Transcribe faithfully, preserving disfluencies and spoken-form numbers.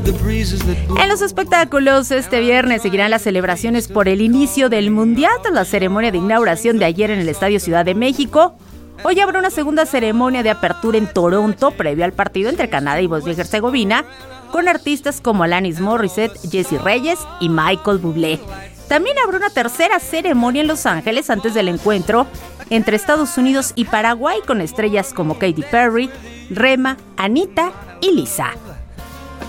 En los espectáculos, este viernes seguirán las celebraciones por el inicio del Mundial tras la ceremonia de inauguración de ayer en el Estadio Ciudad de México. Hoy habrá una segunda ceremonia de apertura en Toronto previo al partido entre Canadá y Bosnia y Herzegovina, con artistas como Alanis Morissette, Jessie Reyes y Michael Bublé. También habrá una tercera ceremonia en Los Ángeles antes del encuentro entre Estados Unidos y Paraguay, con estrellas como Katy Perry, Rema, Anita y Lisa.